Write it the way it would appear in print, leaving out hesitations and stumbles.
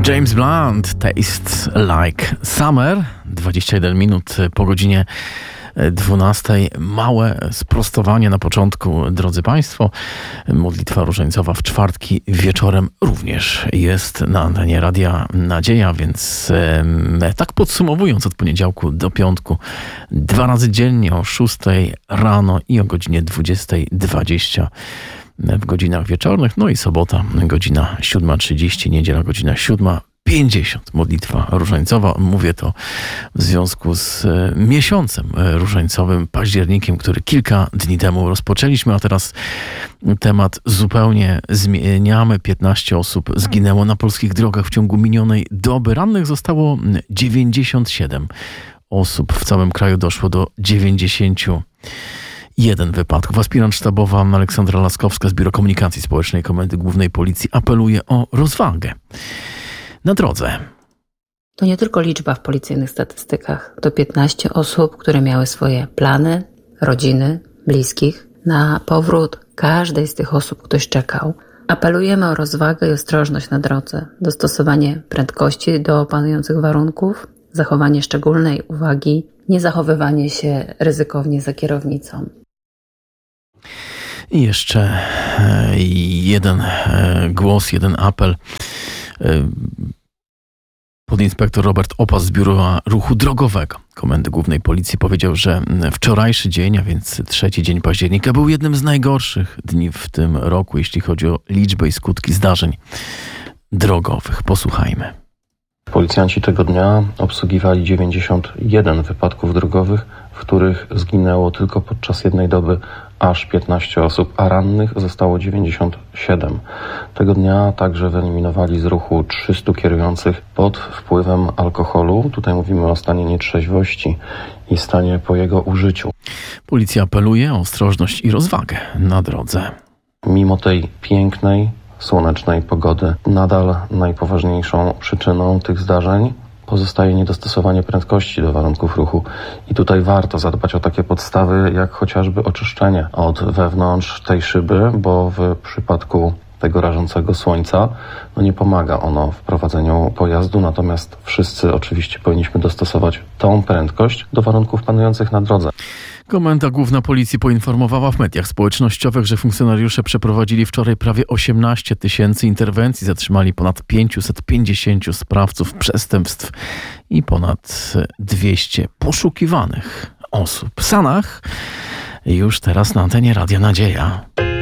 James Blunt, Tastes Like Summer. 21 minut po godzinie 12. Małe sprostowanie na początku, drodzy Państwo. Modlitwa różańcowa w czwartki wieczorem również jest na antenie Radia Nadzieja, więc tak podsumowując, od poniedziałku do piątku 2 razy dziennie o 6 rano i o godzinie 20:20 w godzinach wieczornych, no i sobota godzina 7:30, niedziela godzina 7:50. Modlitwa różańcowa. Mówię to w związku z miesiącem różańcowym, październikiem, który kilka dni temu rozpoczęliśmy, a teraz temat zupełnie zmieniamy. 15 osób zginęło na polskich drogach w ciągu minionej doby. Rannych zostało 97 osób. W całym kraju doszło do 91 wypadków. Aspirant sztabowa Aleksandra Laskowska z Biura Komunikacji Społecznej Komendy Głównej Policji apeluje o rozwagę na drodze. To nie tylko liczba w policyjnych statystykach. To 15 osób, które miały swoje plany, rodziny, bliskich. Na powrót każdej z tych osób ktoś czekał. Apelujemy o rozwagę i ostrożność na drodze, dostosowanie prędkości do panujących warunków, zachowanie szczególnej uwagi, niezachowywanie się ryzykownie za kierownicą. I jeszcze jeden głos, jeden apel. Podinspektor Robert Opas z Biura Ruchu Drogowego Komendy Głównej Policji powiedział, że wczorajszy dzień, a więc 3 dzień października, był jednym z najgorszych dni w tym roku, jeśli chodzi o liczbę i skutki zdarzeń drogowych. Posłuchajmy. Policjanci tego dnia obsługiwali 91 wypadków drogowych, w których zginęło tylko podczas jednej doby aż 15 osób, a rannych zostało 97. Tego dnia także wyeliminowali z ruchu 300 kierujących pod wpływem alkoholu. Tutaj mówimy o stanie nietrzeźwości i stanie po jego użyciu. Policja apeluje o ostrożność i rozwagę na drodze. Mimo tej pięknej, słonecznej pogody, nadal najpoważniejszą przyczyną tych zdarzeń pozostaje niedostosowanie prędkości do warunków ruchu. I tutaj warto zadbać o takie podstawy, jak chociażby oczyszczenie od wewnątrz tej szyby, bo w przypadku tego rażącego słońca nie pomaga ono w prowadzeniu pojazdu, natomiast wszyscy oczywiście powinniśmy dostosować tą prędkość do warunków panujących na drodze. Komenda Główna Policji poinformowała w mediach społecznościowych, że funkcjonariusze przeprowadzili wczoraj prawie 18 000 interwencji, zatrzymali ponad 550 sprawców przestępstw i ponad 200 poszukiwanych osób. Sanach już teraz na antenie Radia Nadzieja.